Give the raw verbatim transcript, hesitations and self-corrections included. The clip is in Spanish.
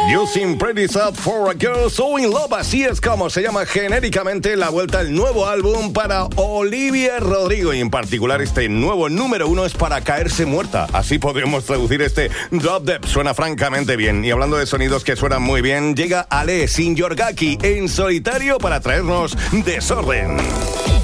You Seem Pretty Sad for a Girl So In Love. Así es como se llama genéricamente la vuelta al nuevo álbum para Olivia Rodrigo. Y en particular este nuevo número uno es para caerse muerta. Así podríamos traducir este Drop Dead. Suena francamente bien. Y hablando de sonidos que suenan muy bien, llega Ale Sinyorgaki en solitario para traernos Desorden.